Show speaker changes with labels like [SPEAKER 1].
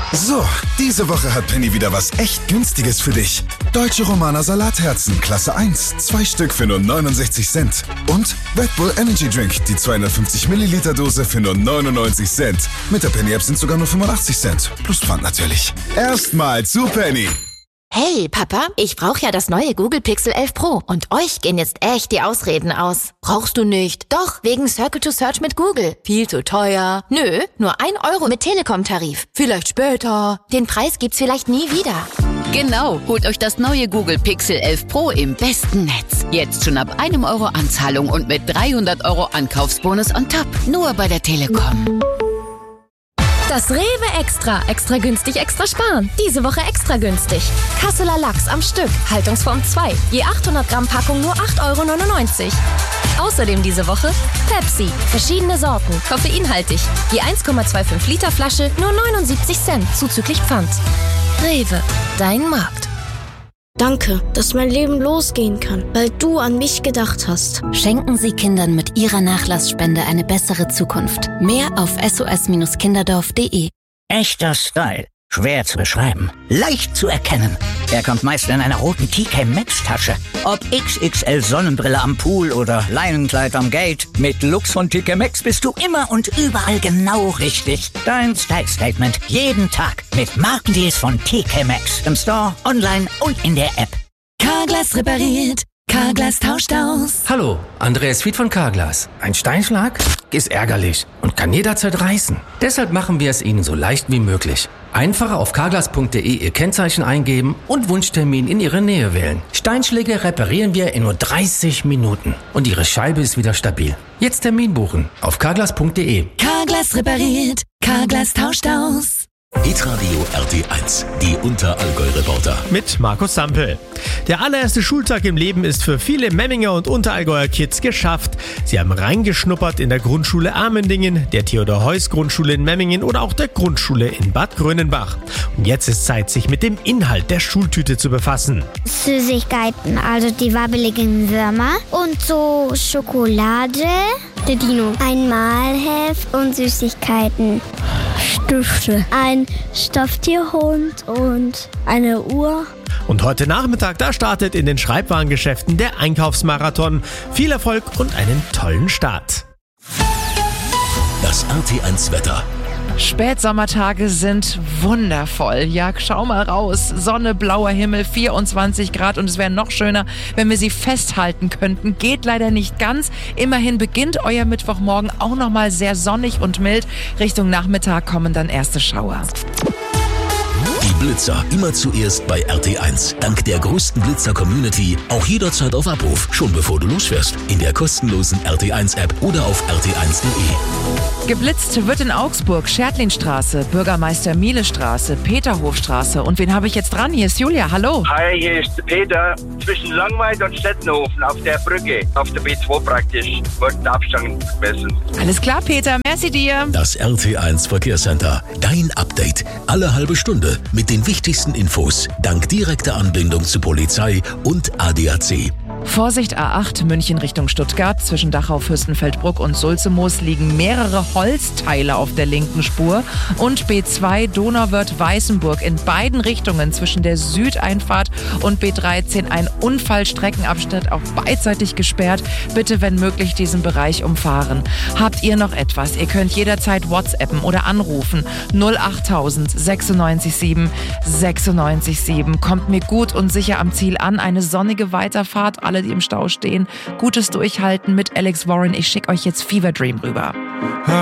[SPEAKER 1] So, diese Woche hat Penny wieder was echt Günstiges für dich. Deutsche Romaner Salatherzen, Klasse 1, 2 Stück für nur 69 Cent. Und Red Bull Energy Drink, die 250 Milliliter Dose für nur 99 Cent. Mit der Penny App sind sogar nur 85 Cent. Plus Pfand natürlich. Erstmal zu Penny.
[SPEAKER 2] Hey, Papa, ich brauche ja das neue Google Pixel 11 Pro. Und euch gehen jetzt echt die Ausreden aus. Brauchst du nicht? Doch, wegen Circle to Search mit Google. Viel zu teuer. Nö, nur 1 Euro mit Telekom-Tarif. Vielleicht später. Den Preis gibt's vielleicht nie wieder.
[SPEAKER 3] Genau, holt euch das neue Google Pixel 11 Pro im besten Netz. Jetzt schon ab 1 Euro Anzahlung und mit 300 Euro Ankaufsbonus on top. Nur bei der Telekom.
[SPEAKER 4] Das Rewe Extra. Extra günstig, extra sparen. Diese Woche extra günstig. Kasseler Lachs am Stück. Haltungsform 2. Je 800 Gramm Packung nur 8,99 Euro. Außerdem diese Woche Pepsi. Verschiedene Sorten. Koffeinhaltig. Je 1,25 Liter Flasche nur 79 Cent. Zuzüglich Pfand. Rewe. Dein Markt.
[SPEAKER 5] Danke, dass mein Leben losgehen kann, weil du an mich gedacht hast.
[SPEAKER 6] Schenken Sie Kindern mit Ihrer Nachlassspende eine bessere Zukunft. Mehr auf sos-kinderdorf.de.
[SPEAKER 7] Echter Style. Schwer zu beschreiben. Leicht zu erkennen. Er kommt meist in einer roten TK Maxx Tasche. Ob XXL Sonnenbrille am Pool oder Leinenkleid am Gate. Mit Lux von TK Maxx bist du immer und überall genau richtig. Dein Style Statement. Jeden Tag. Mit Markendeals von TK Maxx. Im Store, online und in der App.
[SPEAKER 8] Carglass repariert. Carglass tauscht aus.
[SPEAKER 9] Hallo, Andreas Fied von Carglass. Ein Steinschlag ist ärgerlich und kann jederzeit reißen. Deshalb machen wir es Ihnen so leicht wie möglich. Einfach auf carglass.de Ihr Kennzeichen eingeben und Wunschtermin in Ihre Nähe wählen. Steinschläge reparieren wir in nur 30 Minuten und Ihre Scheibe ist wieder stabil. Jetzt Termin buchen auf carglass.de.
[SPEAKER 8] Carglass repariert. Carglass tauscht aus.
[SPEAKER 10] Hitradio RT1, die Unterallgäu-Reporter.
[SPEAKER 11] Mit Markus Sampel. Der allererste Schultag im Leben ist für viele Memminger und Unterallgäuer Kids geschafft. Sie haben reingeschnuppert in der Grundschule Amendingen, der Theodor-Heuss-Grundschule in Memmingen oder auch der Grundschule in Bad Grönenbach. Und jetzt ist Zeit, sich mit dem Inhalt der Schultüte zu befassen.
[SPEAKER 12] Süßigkeiten, also die wabbeligen Würmer und so Schokolade, der Dino, ein Malheft und Süßigkeiten. Stifte, ein Stofftierhund und eine Uhr.
[SPEAKER 11] Und heute Nachmittag, da startet in den Schreibwarengeschäften der Einkaufsmarathon. Viel Erfolg und einen tollen Start.
[SPEAKER 10] Das RT1 Wetter.
[SPEAKER 13] Spätsommertage sind wundervoll. Ja, schau mal raus. Sonne, blauer Himmel, 24 Grad und es wäre noch schöner, wenn wir sie festhalten könnten. Geht leider nicht ganz. Immerhin beginnt euer Mittwochmorgen auch nochmal sehr sonnig und mild. Richtung Nachmittag kommen dann erste Schauer.
[SPEAKER 10] Die Blitzer immer zuerst bei RT1. Dank der größten Blitzer-Community auch jederzeit auf Abruf. Schon bevor du losfährst. In der kostenlosen RT1-App oder auf rt1.de.
[SPEAKER 13] Geblitzt wird in Augsburg, Schertlinstraße, Bürgermeister Miele-Straße, Peterhofstraße. Und wen habe ich jetzt dran? Hier ist Julia, hallo.
[SPEAKER 14] Hi, hier ist Peter. Zwischen Langweid und Stettenhofen auf der Brücke, auf der B2 praktisch, wird der Abstand gemessen.
[SPEAKER 13] Alles klar, Peter, merci dir.
[SPEAKER 10] Das RT1 Verkehrscenter. Dein Update. Alle halbe Stunde mit den wichtigsten Infos. Dank direkter Anbindung zu Polizei und ADAC.
[SPEAKER 13] Vorsicht A8 München Richtung Stuttgart. Zwischen Dachau, Fürstenfeldbruck und Sulzemoos liegen mehrere Holzteile auf der linken Spur. Und B2 Donauwörth-Weißenburg in beiden Richtungen zwischen der Südeinfahrt und B13 ein Unfallstreckenabschnitt auch beidseitig gesperrt. Bitte, wenn möglich, diesen Bereich umfahren. Habt ihr noch etwas? Ihr könnt jederzeit WhatsAppen oder anrufen. 08000 96 7 96 7. Kommt mir gut und sicher am Ziel an. Eine sonnige Weiterfahrt. Alle, die im Stau stehen. Gutes Durchhalten mit Alex Warren. Ich schicke euch jetzt Fever Dream rüber.